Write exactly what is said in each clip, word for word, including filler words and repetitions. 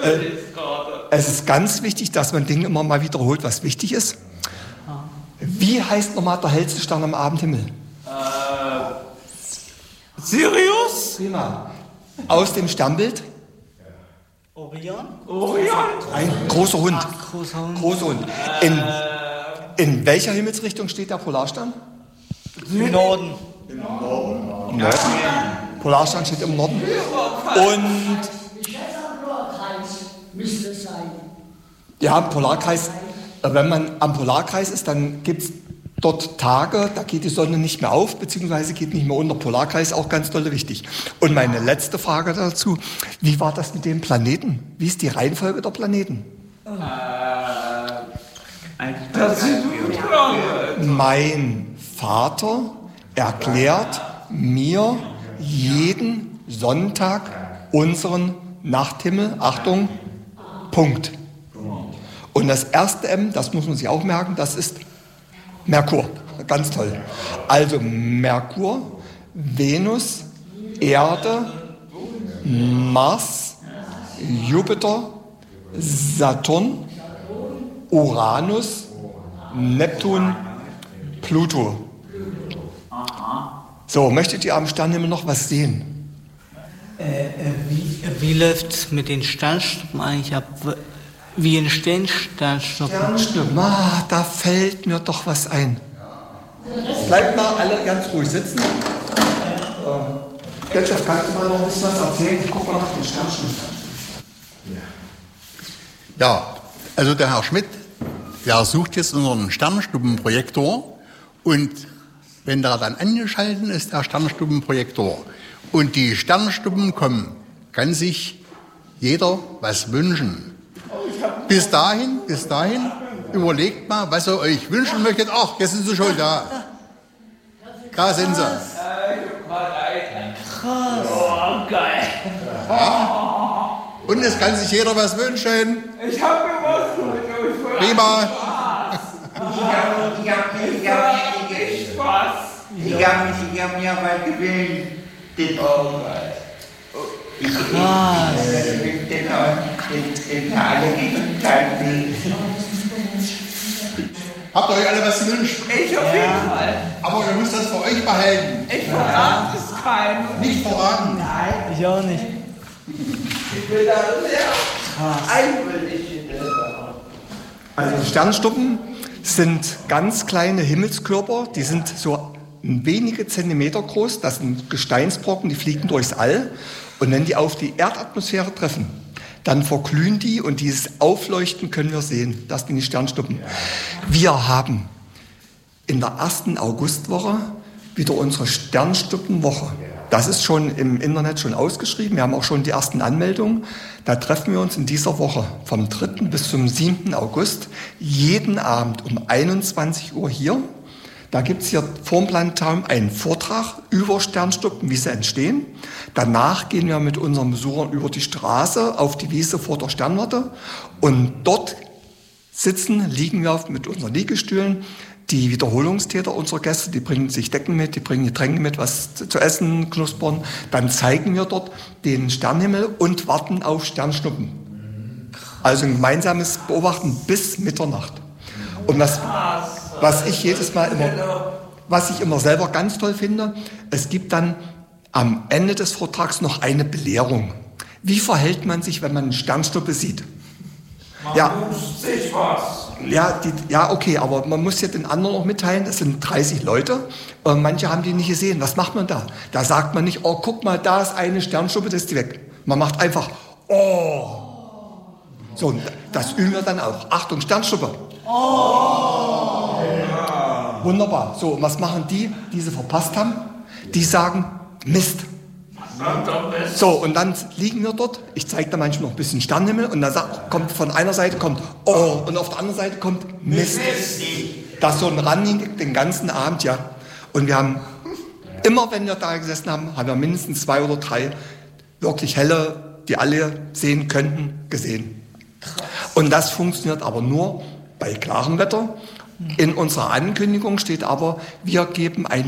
Äh, es ist ganz wichtig, dass man Dinge immer mal wiederholt, was wichtig ist. Wie heißt nochmal der hellste Stern am Abendhimmel? Äh, Sirius? Prima. Aus dem Sternbild? Orion? Orion? Ein großer Hund. Ach, großer Hund. Großer Hund. In, in welcher Himmelsrichtung steht der Polarstern? Im Norden. Im Norden. Norden. Polarstern steht im Norden. Und müsste es sein. ja, Polarkreis, wenn man am Polarkreis ist, dann gibt es dort Tage, da geht die Sonne nicht mehr auf, beziehungsweise geht nicht mehr unter. Polarkreis auch ganz doll wichtig. Und meine letzte Frage dazu, wie war das mit den Planeten? Wie ist die Reihenfolge der Planeten? Das ist Mein Vater erklärt mir jeden Sonntag unseren Nachthimmel, Achtung, Punkt. Und das erste M, das muss man sich auch merken, das ist Merkur. Ganz toll. Also Merkur, Venus, Erde, Mars, Jupiter, Saturn, Uranus, Neptun, Pluto. So, möchtet ihr am Sternhimmel noch was sehen? Äh, äh, wie, wie läuft es mit den Sternschnuppen eigentlich ab? Wie entstehen Sternschnuppen? Sternschnuppen, ah, da fällt mir doch was ein. Bleibt mal alle ganz ruhig sitzen. Ähm, Gesellschaft, kannst du mal noch ein bisschen was erzählen? Ich guck mal nach den Sternschnuppen. Ja, also der Herr Schmidt, der sucht jetzt unseren Sternschnuppenprojektor und wenn der dann angeschaltet ist, der Sternschnuppenprojektor und die Sternschnuppen kommen, kann sich jeder was wünschen. Bis dahin, bis dahin, überlegt mal, was ihr euch wünschen möchtet. Ach, jetzt sind sie schon da. Da sind sie. Krass. Oh, geil. Ja. Und es kann sich jeder was wünschen. Ich hab mir was Prima. Ich hab mir, ich hab mir, echt Spaß. ich hab mich, ich hab mir was gewählt. Den, ich, ich, Krass. den, den, den, den alle Gegenteil. Habt ihr euch alle was gewünscht? Ich auf jeden Fall. Aber ihr müsst das für euch behalten. Ich verrate es keinem. Nicht verraten. Ich auch nicht. Ich will da sehr einwillig in der Sache. Also Sternschnuppen sind ganz kleine Himmelskörper, die sind so wenige Zentimeter groß, das sind Gesteinsbrocken, die fliegen durchs All und wenn die auf die Erdatmosphäre treffen, dann verglühen die und dieses Aufleuchten können wir sehen, das sind die Sternschnuppen. Wir haben in der ersten Augustwoche wieder unsere Sternschnuppenwoche. Das ist schon im Internet schon ausgeschrieben. Wir haben auch schon die ersten Anmeldungen. Da treffen wir uns in dieser Woche vom dritten bis zum siebten August jeden Abend um einundzwanzig Uhr hier. Da gibt es hier vor dem Planetarium einen Vortrag über Sternschnuppen, wie sie entstehen. Danach gehen wir mit unseren Besuchern über die Straße auf die Wiese vor der Sternwarte. Und dort sitzen, liegen wir mit unseren Liegestühlen. Die Wiederholungstäter unserer Gäste, die bringen sich Decken mit, die bringen Getränke mit, was zu essen, knuspern. Dann zeigen wir dort den Sternhimmel und warten auf Sternschnuppen. Also ein gemeinsames Beobachten bis Mitternacht. Und das, was ich jedes Mal immer, was ich immer selber ganz toll finde, es gibt dann am Ende des Vortrags noch eine Belehrung. Wie verhält man sich, wenn man eine Sternschnuppe sieht? Man Ja. wünscht sich was. Ja, die, ja, okay, aber man muss ja den anderen noch mitteilen, es sind dreißig Leute, äh, manche haben die nicht gesehen. Was macht man da? Da sagt man nicht, oh, guck mal, da ist eine Sternschnuppe, das ist die weg. Man macht einfach, oh. So, das üben wir dann auch. Achtung, Sternschnuppe. Oh. Ja. Wunderbar. So, und was machen die, die sie verpasst haben? Die sagen, Mist. So, und dann liegen wir dort, ich zeige da manchmal noch ein bisschen Sternenhimmel und dann sagt, kommt von einer Seite kommt oh und auf der anderen Seite kommt Mist. Das ist so ein Running den ganzen Abend, ja. Und wir haben, immer wenn wir da gesessen haben, haben wir mindestens zwei oder drei wirklich helle, die alle sehen könnten, gesehen. Und das funktioniert aber nur bei klarem Wetter. In unserer Ankündigung steht aber, wir geben ein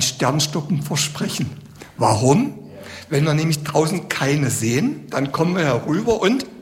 Sternschnuppenversprechen. Warum? Wenn wir nämlich draußen keine sehen, dann kommen wir herüber und